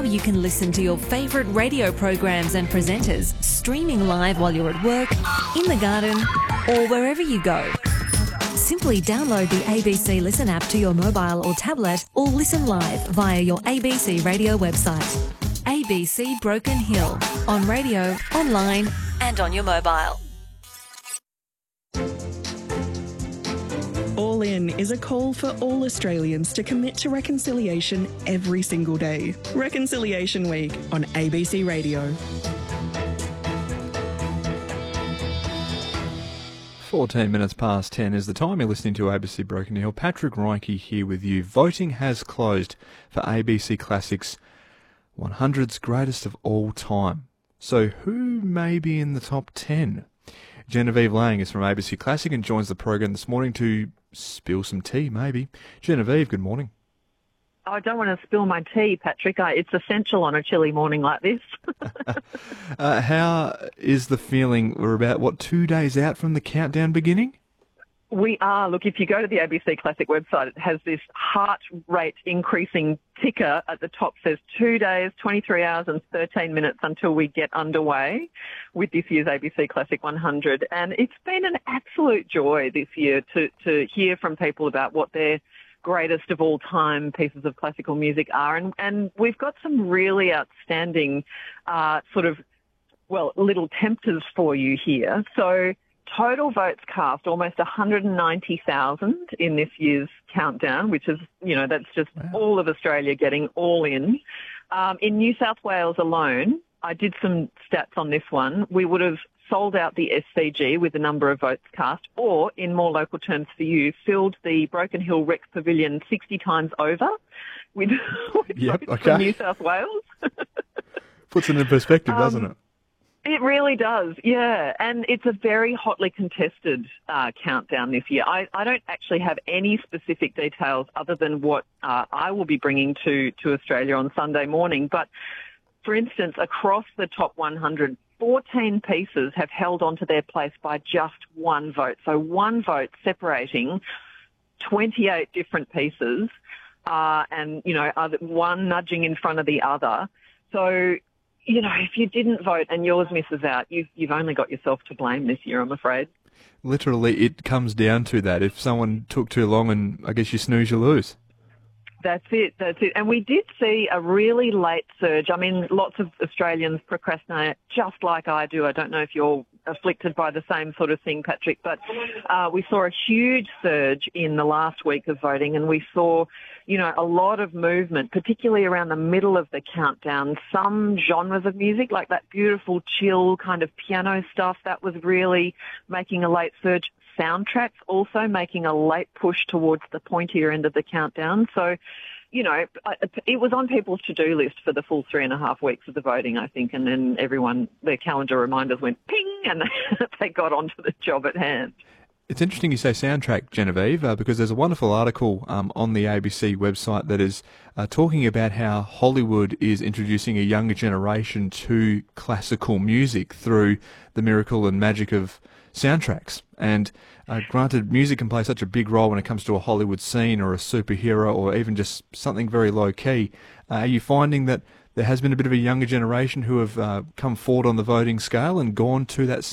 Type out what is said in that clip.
you can listen to your favourite radio programs and presenters streaming live while you're at work, in the garden, or wherever you go. Simply download the ABC Listen app to your mobile or tablet, or listen live via your ABC Radio website. ABC Broken Hill, on radio, online and on your mobile. All In is a call for all Australians to commit to reconciliation every single day. Reconciliation Week on ABC Radio. 14 minutes past 10 is the time. You're listening to ABC Broken Hill. Patrick Reinke here with you. Voting has closed for ABC Classics 100's Greatest of All Time. So who may be in the top 10? Genevieve Lang is from ABC Classic and joins the program this morning to spill some tea, maybe. Genevieve, good morning. I don't want to spill my tea, Patrick. It's essential on a chilly morning like this. How is the feeling? We're about, 2 days out from the countdown beginning? We are. Look, if you go to the ABC Classic website, it has this heart rate increasing ticker at the top. Says 2 days, 23 hours and 13 minutes until we get underway with this year's ABC Classic 100. And it's been an absolute joy this year to hear from people about what their greatest of all time pieces of classical music are. And we've got some really outstanding little tempters for you here. So total votes cast, almost 190,000 in this year's countdown, which is, that's just all of Australia getting all in. In New South Wales alone, I did some stats on this one. We would have sold out the SCG with the number of votes cast, or in more local terms for you, filled the Broken Hill Rex Pavilion 60 times over with votes from New South Wales. Puts it in perspective, doesn't it? It really does, yeah. And it's a very hotly contested countdown this year. I don't actually have any specific details other than what I will be bringing to Australia on Sunday morning. But, for instance, across the top 100, 14 pieces have held onto their place by just one vote. So one vote separating 28 different pieces and, one nudging in front of the other. So, if you didn't vote and yours misses out, you've only got yourself to blame this year, I'm afraid. Literally, it comes down to that. If someone took too long and I guess you snooze, you lose. That's it. And we did see a really late surge. I mean, lots of Australians procrastinate just like I do. I don't know if you're afflicted by the same sort of thing, Patrick, but we saw a huge surge in the last week of voting, and we saw, a lot of movement, particularly around the middle of the countdown. Some genres of music, like that beautiful, chill kind of piano stuff, that was really making a late surge. Soundtracks also making a late push towards the pointier end of the countdown. So, it was on people's to-do list for the full 3.5 weeks of the voting, I think, and then their calendar reminders went ping and they got onto the job at hand. It's interesting you say soundtrack, Genevieve, because there's a wonderful article on the ABC website that is talking about how Hollywood is introducing a younger generation to classical music through the miracle and magic of soundtracks. And granted, music can play such a big role when it comes to a Hollywood scene or a superhero or even just something very low-key. Are you finding that there has been a bit of a younger generation who have come forward on the voting scale and gone to that